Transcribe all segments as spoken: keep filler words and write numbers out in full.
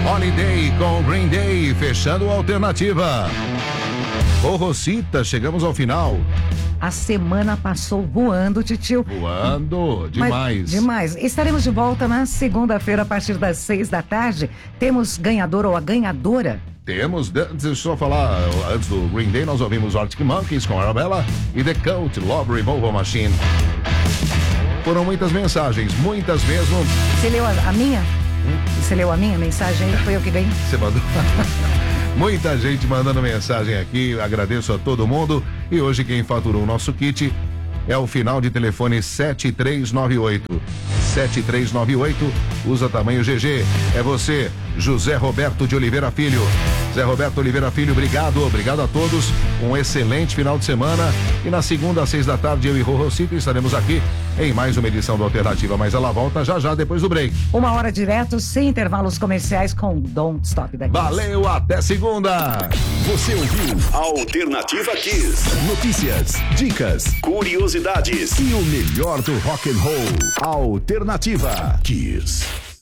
Holiday com Green Day, fechando a alternativa. Ô Rosita, chegamos ao final. A semana passou voando, titio. Voando, demais. Mas, demais. Estaremos de volta na segunda-feira, a partir das seis da tarde. Temos ganhador ou a ganhadora? Temos, deixa eu só falar, antes do Green Day, nós ouvimos Arctic Monkeys com Arabella e The Cult, Love Revolver Machine. Foram muitas mensagens, muitas mesmo. Você leu a, a minha? Hum? Você leu a minha mensagem aí? Foi eu que ganhei? Você mandou? Muita gente mandando mensagem aqui, agradeço a todo mundo. E hoje quem faturou o nosso kit é o final de telefone sete três nove oito. sete três nove oito, usa tamanho G G. É você, José Roberto de Oliveira Filho. Zé Roberto Oliveira Filho, obrigado, obrigado a todos. Um excelente final de semana. E na segunda às seis da tarde, eu e Rô Rocito estaremos aqui em mais uma edição do Alternativa, mas ela volta já já depois do break. Uma hora direto, sem intervalos comerciais, com Don't Stop the Kiss. Valeu, até segunda. Você ouviu Alternativa Kiss. Notícias, dicas, curiosidades e o melhor do rock and roll. Alternativa Kiss.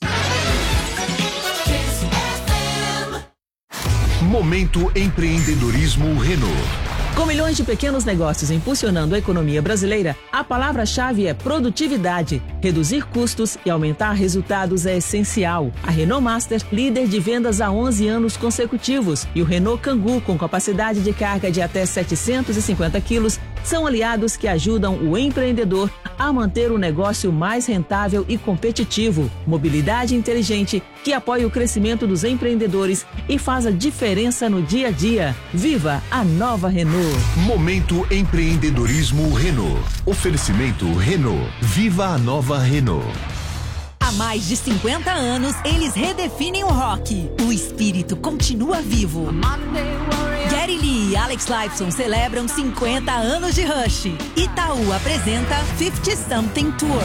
Momento Empreendedorismo Renault. Com milhões de pequenos negócios impulsionando a economia brasileira, a palavra-chave é produtividade. Reduzir custos e aumentar resultados é essencial. A Renault Master, líder de vendas há onze anos consecutivos, e o Renault Kangoo, com capacidade de carga de até setecentos e cinquenta quilos, são aliados que ajudam o empreendedor a manter o negócio mais rentável e competitivo. Mobilidade inteligente que apoia o crescimento dos empreendedores e faz a diferença no dia a dia. Viva a nova Renault. Momento Empreendedorismo Renault. Oferecimento Renault. Viva a nova Renault. Há mais de cinquenta anos, eles redefinem o rock. O espírito continua vivo. Gary Lee e Alex Lifeson celebram cinquenta anos de Rush. Itaú apresenta cinquenta Something Tour.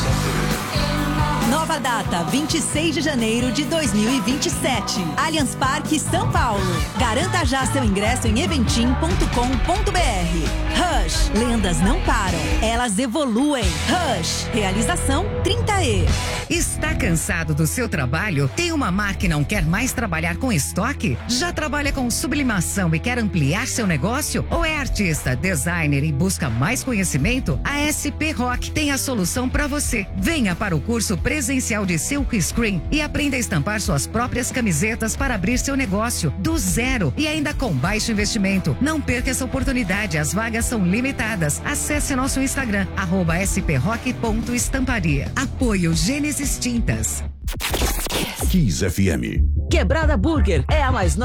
Nova data, vinte e seis de janeiro de dois mil e vinte e sete. Allianz Parque, São Paulo. Garanta já seu ingresso em eventim ponto com ponto br. Rush, lendas não param, elas evoluem. Rush, realização trinta E. Está cansado do seu trabalho? Tem uma marca e não quer mais trabalhar com estoque? Já trabalha com sublimação e quer ampliar seu negócio? Ou é artista, designer e busca mais conhecimento? A S P Rock tem a solução para você. Venha para o curso presencial de Silk Screen e aprenda a estampar suas próprias camisetas para abrir seu negócio do zero e ainda com baixo investimento. Não perca essa oportunidade, as vagas são limitadas. Acesse nosso Instagram, arroba sprock ponto estamparia. Apoio Gênesis Tintas. Kiss F M. Quebrada Burger é a mais nova.